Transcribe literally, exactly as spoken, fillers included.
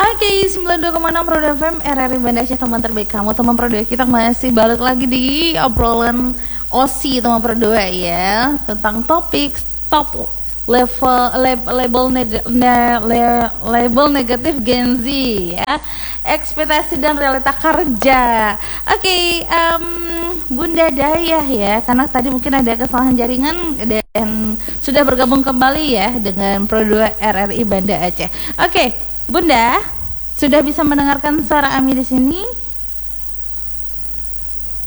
Oke, sembilan puluh dua koma enam Pro F M R R I Banda Aceh, teman terbaik kamu. Teman Pro dua, kita masih balik lagi di obrolan O S I teman Pro dua ya, tentang topik top level lab, label neg, ne, le, label negatif Gen Z ya, ekspektasi dan realita kerja. Oke, okay, um, Bunda Dayah ya, karena tadi mungkin ada kesalahan jaringan dan sudah bergabung kembali ya dengan Pro dua R R I Banda Aceh. Oke, okay, Bunda sudah bisa mendengarkan suara Ami di sini?